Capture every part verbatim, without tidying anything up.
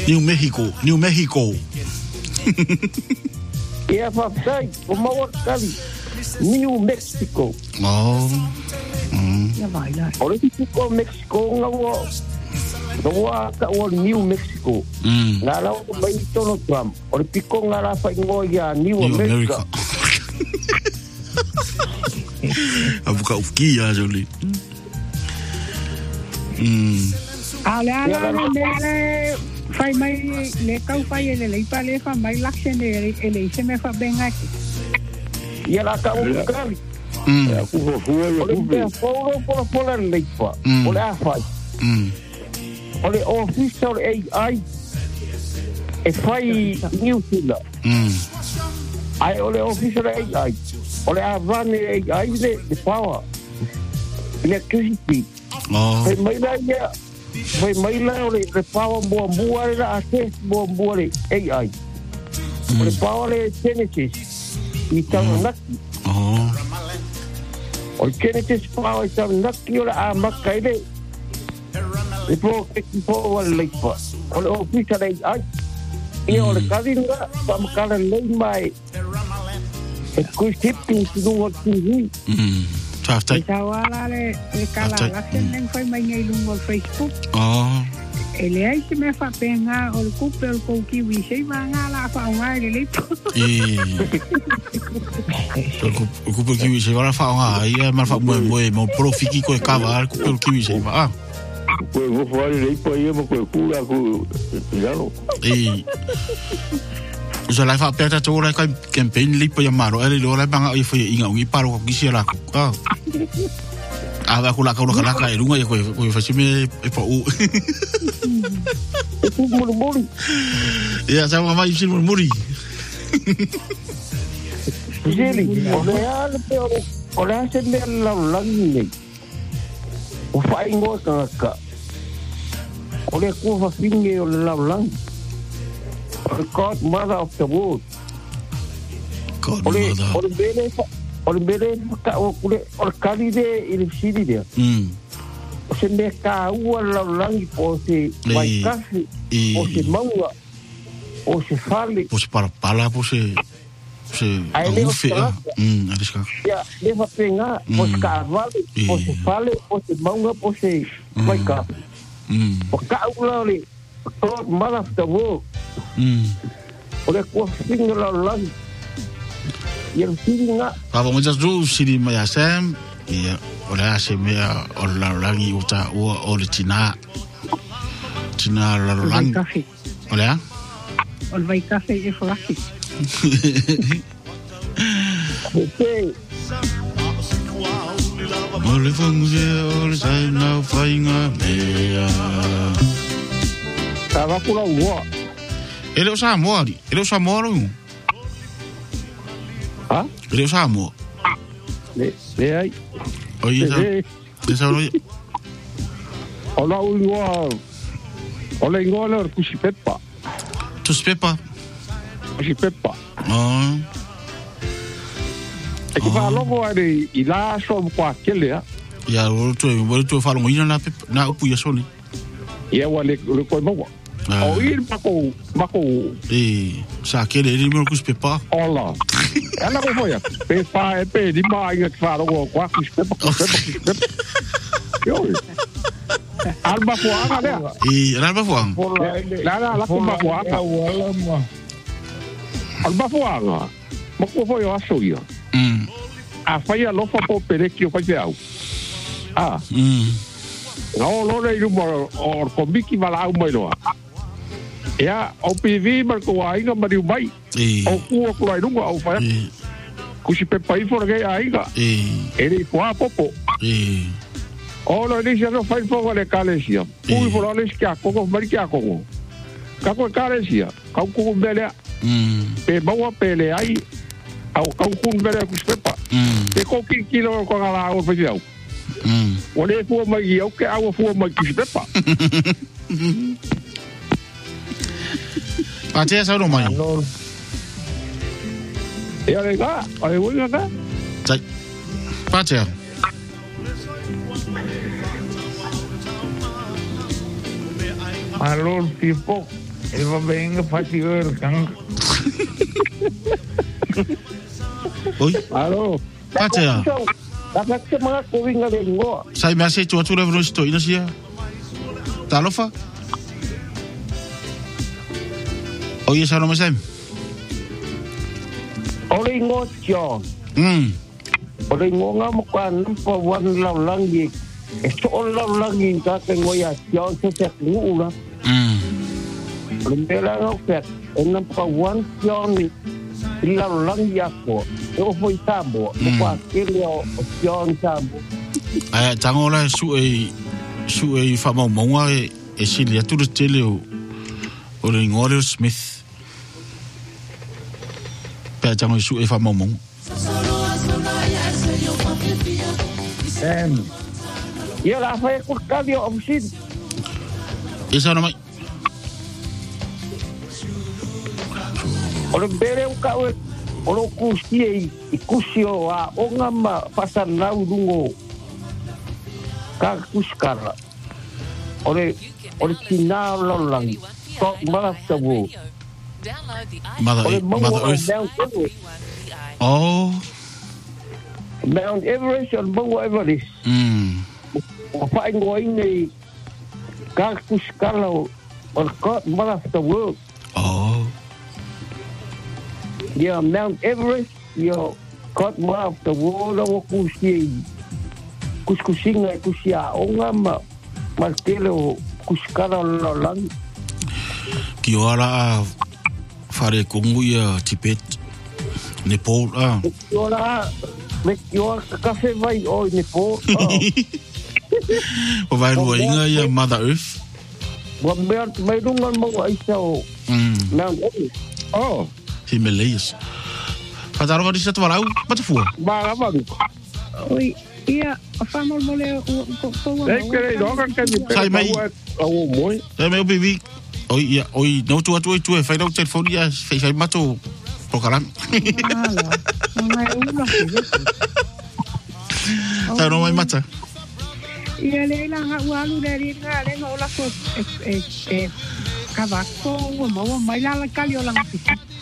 New Mexico, New Mexico. Ia whapsai, o maua kali. New Mexico. Oh. Mm. O le tiko Mexico ngawa. Ngawa ka o New Mexico. Mm. Nga lau o mai tono Trump. O le piko nga la whai ngoi ia New, New America. America. Abuka uki ya joli. Mm. Ala ala le fai mai le kau fai le le pa le fa mai lakse le le se me fa benga. Ia la ka o kali. Mm. Ku ho ho le ku foro por por le pa. O le afai. Mm. O le official A I e fai New Zealand. Mm. Ai o le official A I. O le avane A I le the power. Electricity. Oh. Fai mai la ia. Fai mai la o le power bo bo le access bo bo le A I. O le power le Genesis. I tau naki. Oh. O Genesis power i tau naki o le a makai le. E po ke po o le leipa. O le official A I. I o le kari nga pa makala lei mai. E kui tipi si nungo T V. Mm. Taftai. Tawala le le kala lakse neng fai mai ngai lungo Facebook. Oh. Ele ai se me fa penga o le kupe o ko kiwi sei manga la fa ngai le le. Eh. O kupe kiwi se va fa nga ia mar fa mo mo mo profiki ko kava kupe kiwi se va. Ko vou falar le pa ia mo ko kula ko ya no. Eh. Usa lai fa peta to lai kai campaign lipa ya maro ele lo lai banga i foi inga ngi paro ko kisi la ko. Ah. Ava kula ka kala ka irunga ko ko fa sime e pa u. E murmuri. Ya sa ma vai sil murmuri. Jeli, o le ale pe o o le ase me la langi nei. O fai ngo ka ka. O le ko fa finge o le la langi. O le God Mother of the World. God O le mother. o le bele o le bele ka o kule o le kali de i le siri de. Mm. O se me ka ua la langi po se mai kasi. O se maua. O se fale. Pues para pala pues se se Ai le o ufe. Mm, arisca. Ya, le fa penga, po se ka vale, po se fale, po se maunga, po se mai ka. Mm. O ka ua le God Mother of the World. Mm. O le kua finga la langi. Ia le finga. Pa mo just do siri mai asem. Ia ora se me o la langi uta o o le tina. Tina la langi. Kafe. Olha. O vai kafe e flafi. Ese, Ole fangze ole sai na fainga mea. tava kula ua. Ele o Samoa, ele o Samoa. Ha? Ele o Samoa. Le, le ai. Oye, esa, Le, esa no. o la ua. O le ingola o kusi pepa. Tu spepa. Kusi pepa. Ah. E ki wha logo ai i la so kwa kele ha. Ya, o tu, o tu falo ina na pepa, na upu ya soni. Ia wa le le koi maua. O ir mako, mako. Eh, sa que ele me kus pepa. Ola. Ela ko foi. Pe fa e pe di mai que fa logo kwa kusi pepa, kusi pepa, kusi pepa. Yo. Alba fuanga le. Eh, era ba fuang. La la la kumba fuanga. Alba fuanga. Mako foi o aso ia. Mm. A fai a lofa po pere ki o fai te au. Ah. Mm. Nga o lore i rumo o komiki mala au mai loa. Ea, o P V marko a inga mariu mai. Eh. O kua kura i runga au fai. Eh. Kusi pepa i fora kei a inga. Eh. Ere i kua popo. Eh. O lo ni se no fai foga le kalesia. Kui fora le skia koko mari kia koko. Kako e kalesia. Kau koko mbele. Mm. Pe maua pele ai. Au kau koko mbele kusi pepa. Mm. Pe koki kilo ko ngala au fai au. Mm. O le fua mai au ke au fua mai kusi pepa. Pate sa no mai. E ale ga, ale wina ga. Sai. Pate. Alor tipo e va venga fati ur kang. Oi, Alo. Patea. Dapat ke mga kuwing nga linggo. Sai me ase tu atu le vro sto ina sia. Talofa? Oi, sa no me sem. O linggo John. Mm. O linggo nga mo kan pa wan law lang yi. Esto on law lang yi ka ke ngoya John se se ngula. Mm. Lembela nga fet. Enam pa wan John ni. Law lang ya ko. O foi sabo. O pa kelio John sabo. Ai tango la su e su e fa mo mo e e sili atu le tele o o le ngore Smith. Pe tango su e fa mo mo. Sam, Ya la fa ko kadio opsin. Isa no mai. O lembele u ka o o lo kusi e kusio a o nga ma pasan lau dungo. Ka kuskara. O le o le tina lo lang. Ko mala sabu. Mother O le Mother Earth. Oh. Mount Everest on Bongo Everest. Mm. O fa ngoi nei ka kuskara o ko mala sabu. Oh. Ya Mount Everest yo kot mala sabu lo kusi. Kuskusinga kusia o nga ma martelo kuskara lo lang. Ki ora a fare kongu ia Tibet. Nepal ah. Ora me yo café vai o Nepal. O vai ro inga ia Mother Earth. Wa mer mai dungan mo ai so. Mm. Mount Everest. Oh, Himalayas. Fataro di satu walau, pata fua. ba ba. Oi, ia, a whamol mole o ko Eh kere do kan kan Sai mai. o moi. E me upi oi ia, oi, no tu atu tu e fai no telefone ia, fai fai mato program. Ala, ngai ulo ki. Ta no mai mata. Ia le la nga walu le ri nga le no la ko e e kavako o mo mai la la kali o la ngi.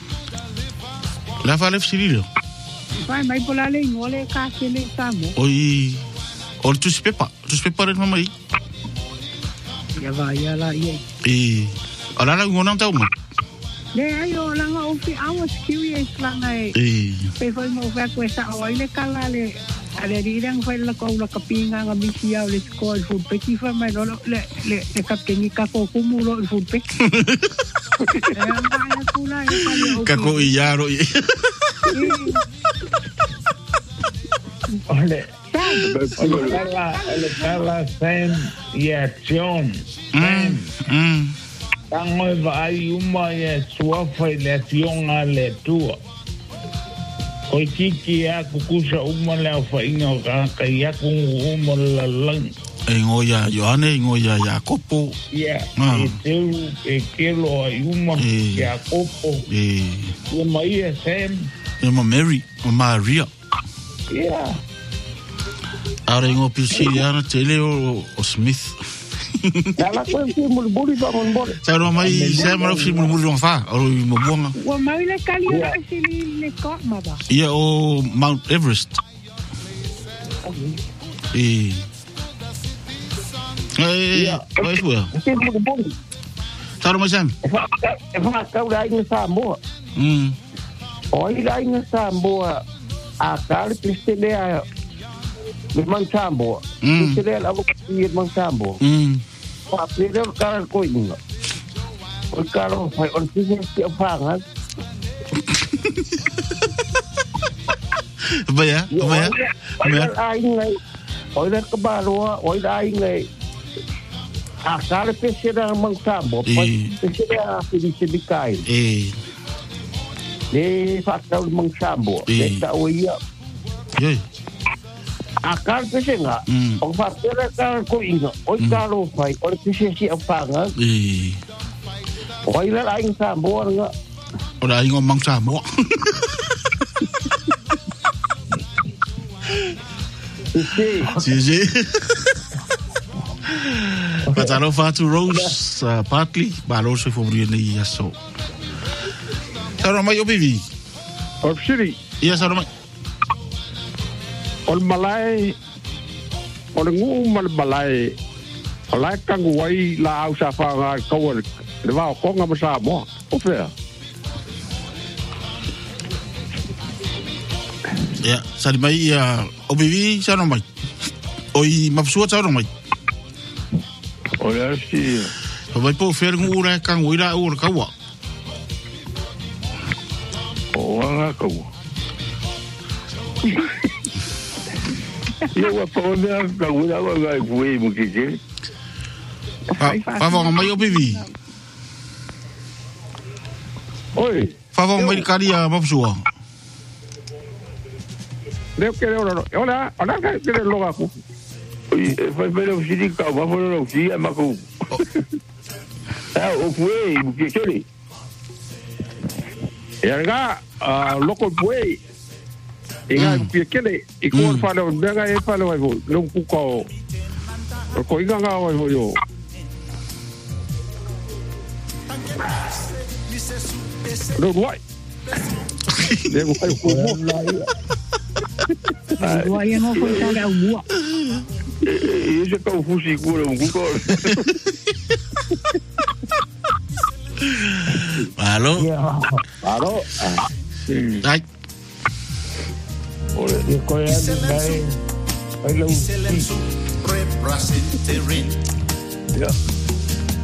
La fa lef sirilio. Vai mai pola le ngole ka ke le samo. Oi, ol tu spepa, tu spepa re mamai. Ia vai ia la ia. E ala la ngona tau ma. Le ai o la nga o fi awas curious la ngai. E Pe foi mo va ko sa o ile kala le ale ri rang foi la ko la kapinga nga misia o le ko fu pe ki fa mai no le le le kapingi ka ko kumulo fu pe. kako iaro i. ole. Ole kala, ole kala Sam y acción. Mm. Mm. Tango va ai uma e sua filiación a letua. Oi kiki a kukusa uma le fa ingo ka ka ya ku uma la lang. E ngoia Johanne, ngoia Jacopo. Ya, Ah. e teu e kelo ai uma Eh. ya kopo. E E mai e Sam. e ma Mary, ma Maria. Ya. Ara ingo pisiriana tele o, o Smith. Dala ko si mulbuli ba mon bol. Sa no mai sa ma fi mo mo fa, o mo bonga. Wa mai le kali o la sili le ko ma ba. Ia o Mount Everest. E Eh, vai fua. Si mulbuli. Sa no mai sam. E fa e fa ka ura ina sa mo. Mm. O ila ina sa mo a kal pistele a le man sambo. Mm. Pistele a ko ni man sambo. Mm. Pa pere ka ko inga. O karo fa on si si fa nga. Baya, baya. Baya. Ai ngai. O ila ka ba ro, o ila ai ngai. A kal pistele a man sambo. Pa pistele a pistele kai. Eh, Le fa ka man sambo. Le ta o ia. ye. Akal pese nga. Mm. O fa pere ka ko inga. O karo fai o pese si fa nga. Eh. O ila ai sambo nga. Ora ingo mang sa mo. Si. Si si. Patalo fatu Rose uh, partly balo se fo bri nei aso. Saro mai obivi. O siri. Ia saro mai. O malai. O ngu mal malai. O lai kangu wai la au sa fa nga ko le va ko nga sa mo. O fe. Ya, sari mai ia obivi saro mai. Oi mapsua saro mai. Olha se vai po fer ngura kan wira ur kawa. O nga kawa. Eu vou poder kawa wa ga fui mo kike. Pa pa va mai obivi. Oi, fa va mai karia mapsua. Leo que ora ora ora que le loga ku. Oi, vai ver o siri ka va for o siri ma ku. Ah, o fui mo kike. Erga a local way. Inga kike e ko fa lo daga e fa lo vai vo. Lo ku ko. Ko inga nga vai vo yo. No vai. Dego vai ko mo lá. Ai, não foi para o boa. E esse que eu fui seguro, um cuco. Alô? Alô? Ai. Olha, eu conheço bem. Olha o. Representing. Yeah.